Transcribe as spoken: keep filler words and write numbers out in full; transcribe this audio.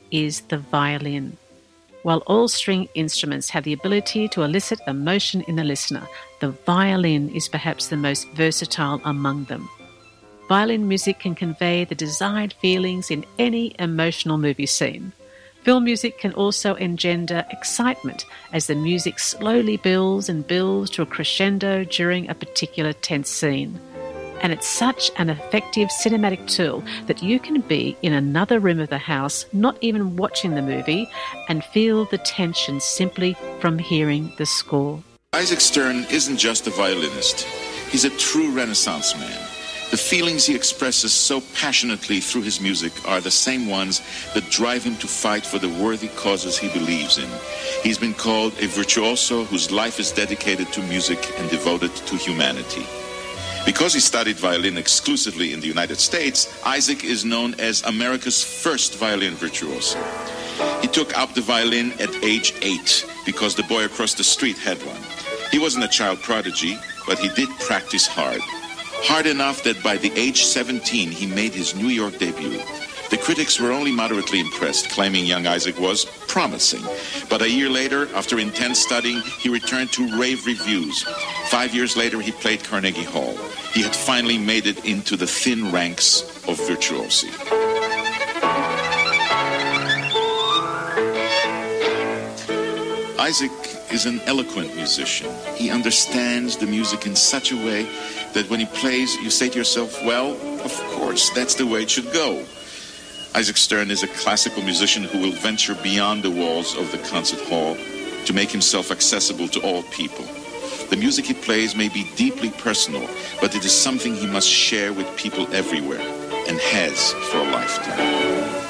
is the violin. While all string instruments have the ability to elicit emotion in the listener, the violin is perhaps the most versatile among them. Violin music can convey the desired feelings in any emotional movie scene. Film music can also engender excitement as the music slowly builds and builds to a crescendo during a particular tense scene. And it's such an effective cinematic tool that you can be in another room of the house, not even watching the movie, and feel the tension simply from hearing the score. Isaac Stern isn't just a violinist. He's a true Renaissance man. The feelings he expresses so passionately through his music are the same ones that drive him to fight for the worthy causes he believes in. He's been called a virtuoso whose life is dedicated to music and devoted to humanity. Because he studied violin exclusively in the United States, Isaac is known as America's first violin virtuoso. He took up the violin at age eight because the boy across the street had one. He wasn't a child prodigy, but he did practice hard. Hard enough that by the age seventeen, he made his New York debut. The critics were only moderately impressed, claiming young Isaac was promising. But a year later, after intense studying, he returned to rave reviews. Five years later, he played Carnegie Hall. He had finally made it into the thin ranks of virtuosi. Isaac is an eloquent musician. He understands the music in such a way that when he plays, you say to yourself, well, of course, that's the way it should go. Isaac Stern is a classical musician who will venture beyond the walls of the concert hall to make himself accessible to all people. The music he plays may be deeply personal, but it is something he must share with people everywhere and has for a lifetime.